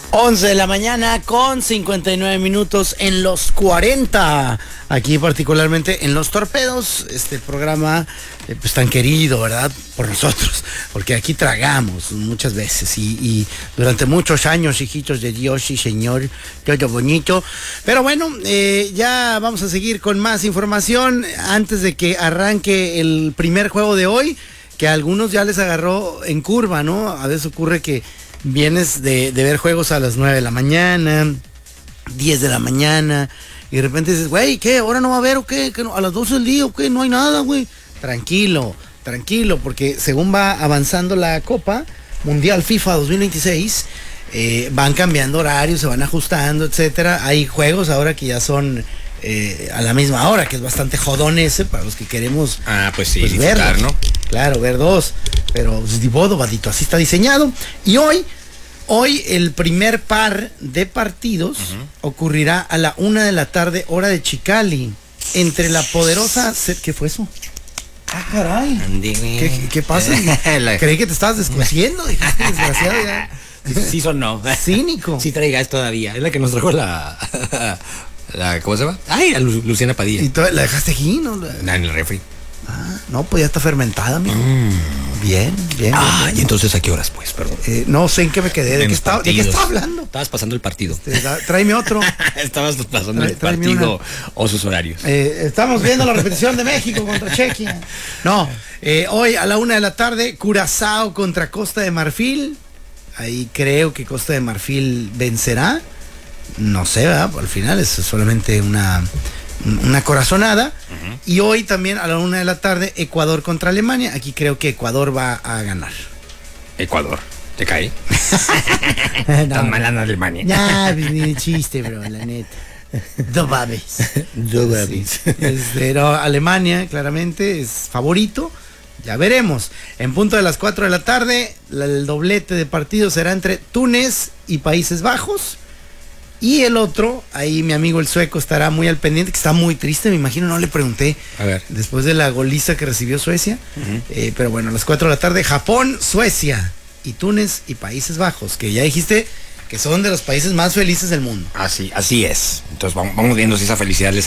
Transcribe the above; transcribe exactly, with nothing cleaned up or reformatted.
once de la mañana con cincuenta y nueve minutos en los cuarenta. Aquí particularmente en Los Torpedos, este programa eh, pues tan querido, ¿verdad? Por nosotros, porque aquí tragamos muchas veces y, y durante muchos años, hijitos de Dios y Señor, todo bonito. Pero bueno, eh, ya vamos a seguir con más información antes de que arranque el primer juego de hoy, que a algunos ya les agarró en curva, ¿no? A veces ocurre que vienes de, de ver juegos a las nueve de la mañana, diez de la mañana, y de repente dices, güey, ¿qué? ¿Ahora no va a haber o qué? ¿Qué no? ¿A las doce del día o qué? No hay nada, güey. Tranquilo, tranquilo, porque según va avanzando la Copa Mundial FIFA dos mil veintiséis, eh, van cambiando horarios, se van ajustando, etcétera. Hay juegos ahora que ya son eh, a la misma hora, que es bastante jodón ese, para los que queremos ah, pues sí, pues, disfrutar, verlos, ¿no? Claro, ver dos, pero pues, de modo, vadito, así está diseñado. Y hoy, hoy el primer par de partidos uh-huh. ocurrirá a la una de la tarde, hora de Chicali, entre la poderosa... ¿Qué fue eso? Ah, caray. ¿Qué, qué pasa? Creí que te estabas descosiendo, dijiste, desgraciado ya. Sí sonó. Cínico. Sí trae gas todavía. Es la que nos trajo la... la ¿cómo se llama? Ay, la Lu- Luciana Padilla. ¿Y tú la dejaste aquí, no? En el refri. Ah, no, pues ya está fermentada, amigo. Mm. Bien, bien. Ah, bien. ¿y entonces a qué horas, pues? Perdón. Eh, no sé en qué me quedé. ¿De qué, estaba, ¿De qué estaba hablando? Estabas pasando el partido. Este, da, tráeme otro. Estabas pasando Trae, el partido una... o sus horarios. Eh, estamos viendo la repetición de México contra Chequia. No, eh, hoy a la una de la tarde, Curazao contra Costa de Marfil. Ahí creo que Costa de Marfil vencerá. No sé, ¿verdad? Al final es solamente una... una corazonada. Uh-huh. Y hoy también a la una de la tarde, Ecuador contra Alemania. Aquí creo que Ecuador va a ganar. Ecuador, ¿te cae? No, tan mala en Alemania. Ya, pues, ni de chiste, bro, la neta. Do babes. Do babes. Sí. Pero Alemania claramente es favorito. Ya veremos. En punto de las cuatro de la tarde, el doblete de partido será entre Túnez y Países Bajos. Y el otro, ahí mi amigo el sueco estará muy al pendiente, que está muy triste, me imagino, no le pregunté. A ver. Después de la goliza que recibió Suecia. Uh-huh. Eh, pero bueno, a las cuatro de la tarde, Japón, Suecia y Túnez y Países Bajos, que ya dijiste que son de los países más felices del mundo. Así, así es. Entonces vamos, vamos viendo si esa felicidad les